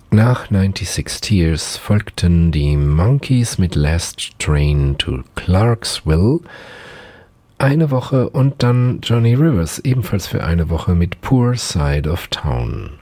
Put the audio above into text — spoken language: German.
Nach 96 Tears folgten die Monkees mit Last Train to Clarksville eine Woche und dann Johnny Rivers ebenfalls für eine Woche mit Poor Side of Town.